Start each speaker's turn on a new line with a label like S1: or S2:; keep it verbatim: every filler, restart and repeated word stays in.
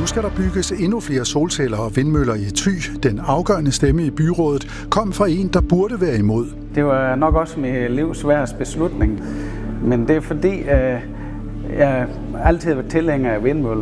S1: Nu skal der bygges endnu flere solceller og vindmøller i Thy. Den afgørende stemme i byrådet kom fra en, der burde være imod.
S2: Det var nok også mit livs sværeste beslutning, men det er fordi, jeg altid har været tilhænger af vindmøller.